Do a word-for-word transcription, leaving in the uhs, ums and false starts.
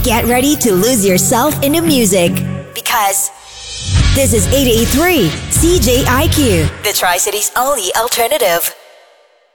Get ready to lose yourself in the music because this is eight eighty-three C J I Q, the Tri-City's only alternative.